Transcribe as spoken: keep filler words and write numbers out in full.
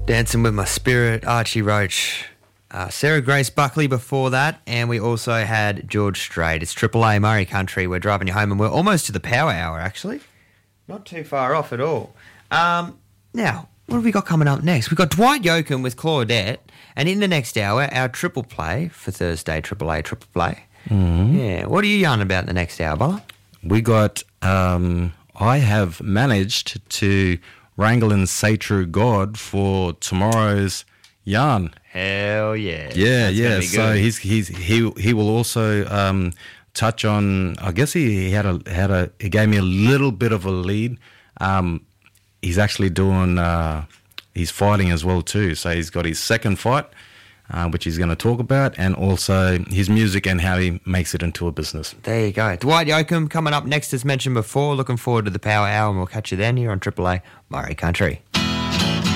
Dancing with My Spirit, Archie Roach, uh, Sarah Grace Buckley before that, and we also had George Strait. It's Triple A Murray Country. We're driving you home, and we're almost to the power hour, actually. Not too far off at all. Um, now, what have we got coming up next? We've got Dwight Yoakam with Claudette, and in the next hour, our triple play for Thursday, Triple A, Triple Play. Mm-hmm. Yeah, what are you yarning about in the next hour, Bola? We got, um, I have managed to wrangle and say true God for tomorrow's yarn. Hell yeah. Yeah, That's yeah. gonna be So good. he's he's he he will also um, touch on. I guess he, he had a had a he gave me a little bit of a lead. Um, he's actually doing uh, he's fighting as well too. So he's got his second fight, uh, which he's going to talk about, and also his music and how he makes it into a business. There you go. Dwight Yoakam coming up next, as mentioned before. Looking forward to the power hour, and we'll catch you then here on Triple A Murray Country.